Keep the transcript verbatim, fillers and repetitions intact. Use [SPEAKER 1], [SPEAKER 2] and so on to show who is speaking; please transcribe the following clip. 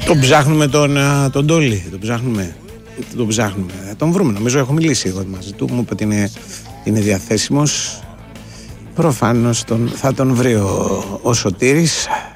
[SPEAKER 1] Τον ψάχνουμε τον, τον Ντόλι, τον ψάχνουμε, τον ψάχνουμε, θα τον βρούμε, νομίζω έχω μιλήσει εγώ μαζί του, μου είπε ότι είναι, είναι διαθέσιμος, προφανώς τον, θα τον βρει ο, ο Σωτήρης.